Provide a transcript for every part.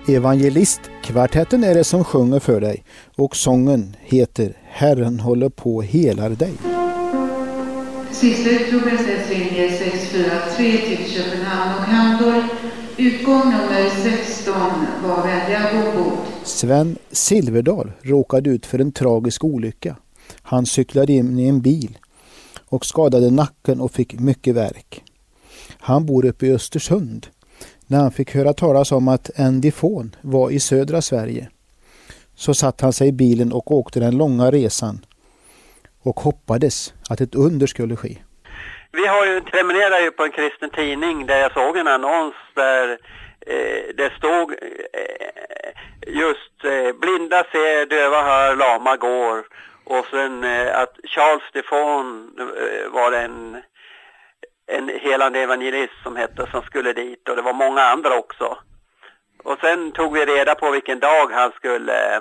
Evangelistkvartetten är det som sjunger för dig och sången heter Herren håller på helar dig. Sista utropslinje 643 till Köpenhamn och Hamburg. Utgång nummer 16 var vänliga ombord. Sven Silverdal råkade ut för en tragisk olycka. Han cyklade in i en bil och skadade nacken och fick mycket värk. Han bor uppe i Östersund. När han fick höra talas om att en difon var i södra Sverige så satt han sig i bilen och åkte den långa resan och hoppades att ett under skulle ske. Vi har ju prenumererat ju på en kristen tidning där jag såg en annons där det stod just blinda ser, döva hör, lama går, och sen att Charles Difon var en helande evangelist som skulle dit, och det var många andra också. Och sen tog vi reda på vilken dag han skulle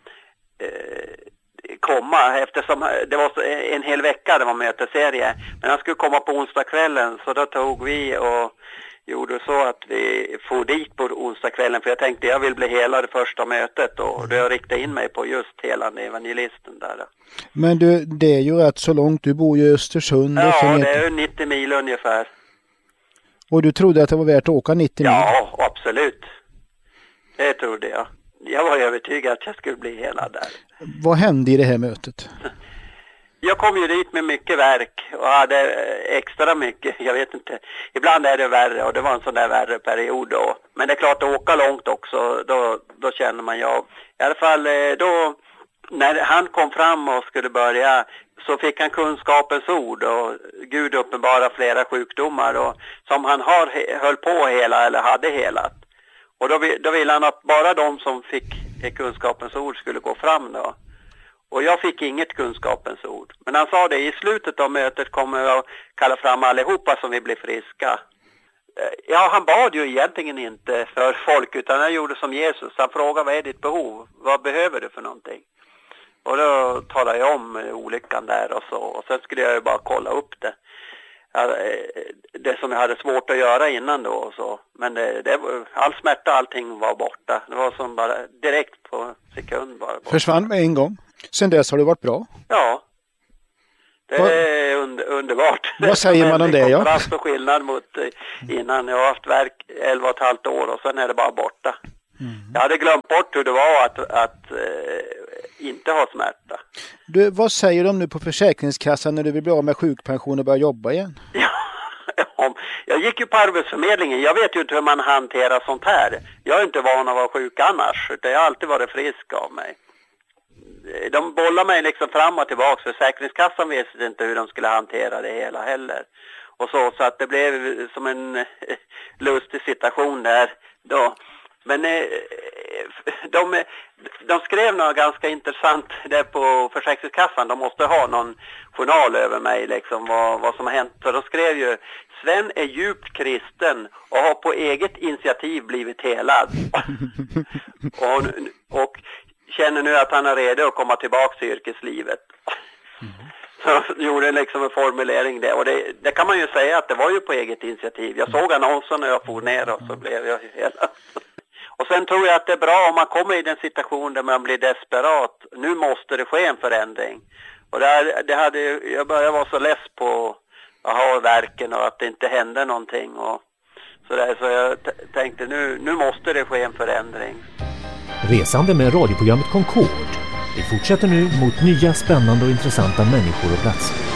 komma, eftersom det var en hel vecka, det var möteserie, men han skulle komma på onsdagskvällen, så då tog vi och gjorde så att vi får dit på onsdagskvällen, för jag tänkte jag vill bli helad första mötet, och då jag riktade in mig på just helande evangelisten där. Men du, det är ju rätt så långt, du bor ju i Östersund. Ja, det är 90 mil ungefär. Och du trodde att det var värt att åka 90 mil? Ja, absolut. Det trodde jag. Jag var övertygad att jag skulle bli helad där. Vad hände i det här mötet? Jag kom ju dit med mycket verk och hade extra mycket, jag vet inte. Ibland är det värre, och det var en sån där värre period då. Men det är klart att åka långt också, då känner man ju av. I alla fall då, när han kom fram och skulle börja, så fick han kunskapens ord, och Gud uppenbara flera sjukdomar och, som han höll på hela eller hade helat. Och då ville han att bara de som fick kunskapens ord skulle gå fram då. Och jag fick inget kunskapens ord. Men han sa det, i slutet av mötet kommer jag att kalla fram allihopa som vi blir friska. Ja, han bad ju egentligen inte för folk, utan han gjorde som Jesus. Han frågade, vad är ditt behov? Vad behöver du för någonting? Och då talade jag om olyckan där och så. Och sen skulle jag ju bara kolla upp det. Det som jag hade svårt att göra innan då och så. Men all smärta, allting var borta. Det var som bara direkt på sekund bara borta. Försvann med en gång. Sen dess har det varit bra? Ja. Det är underbart. Vad säger man om det? Ja? Kontrast och skillnad mot innan. Jag har haft verk 11,5 år och sen är det bara borta. Mm. Jag hade glömt bort hur det var att inte ha smärta. Du, vad säger de nu på Försäkringskassan när du vill bli av med sjukpension och börja jobba igen? Ja, jag gick ju på Arbetsförmedlingen. Jag vet ju inte hur man hanterar sånt här. Jag är inte van att vara sjuk annars, utan jag har alltid varit frisk av mig. De bollar mig liksom fram och tillbaka. Försäkringskassan visste inte hur de skulle hantera det hela heller. Och så att det blev som en lustig situation där då. Men de skrev något ganska intressant där på Försäkringskassan. De måste ha någon journal över mig liksom vad som har hänt. Så de skrev ju, Sven är djupt kristen och har på eget initiativ blivit helad. och känner nu att han är redo att komma tillbaka till yrkeslivet. Så gjorde liksom en formulering där. Och det kan man ju säga att det var ju på eget initiativ. Jag såg annonsen när jag for ner och så blev jag helad. Och sen tror jag att det är bra om man kommer i den situation där man blir desperat. Nu måste det ske en förändring. Och jag började vara så less på att ha verken och att det inte hände någonting. Och så jag tänkte nu måste det ske en förändring. Resande med radioprogrammet Concord. Vi fortsätter nu mot nya spännande och intressanta människor och platser.